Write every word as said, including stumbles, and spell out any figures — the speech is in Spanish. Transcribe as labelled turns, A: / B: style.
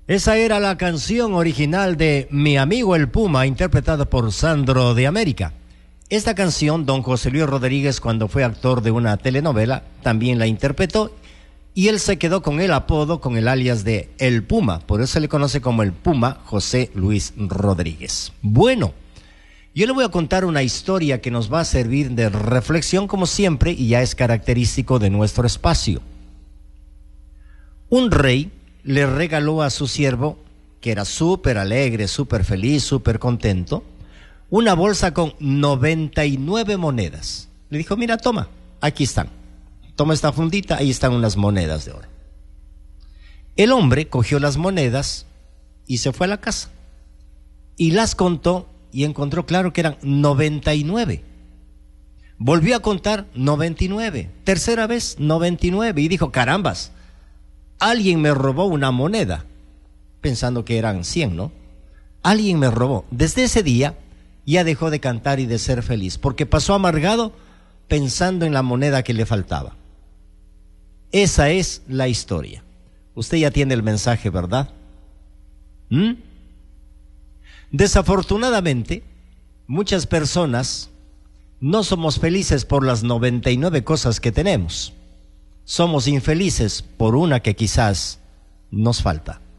A: Esa era la canción original de Mi Amigo el Puma, interpretada por Sandro de América. Esta canción, don José Luis Rodríguez, cuando fue actor de una telenovela, también la interpretó y él se quedó con el apodo, con el alias de El Puma. Por eso se le conoce como el Puma José Luis Rodríguez. Bueno, yo le voy a contar una historia que nos va a servir de reflexión como siempre y ya es característico de nuestro espacio. Un rey le regaló a su siervo, que era súper alegre, súper feliz, súper contento, una bolsa con noventa y nueve monedas. Le dijo, mira, toma, aquí están. Toma esta fundita, ahí están unas monedas de oro. El hombre cogió las monedas y se fue a la casa. Y las contó y encontró claro que eran noventa y nueve. Volvió a contar noventa y nueve. Tercera vez, noventa y nueve. Y dijo, carambas, alguien me robó una moneda, pensando que eran cien, ¿no? Alguien me robó. Desde ese día ya dejó de cantar y de ser feliz, porque pasó amargado pensando en la moneda que le faltaba. Esa es la historia. Usted ya tiene el mensaje, ¿verdad? ¿Mm? Desafortunadamente, muchas personas no somos felices por las noventa y nueve cosas que tenemos. Somos infelices por una que quizás nos falta.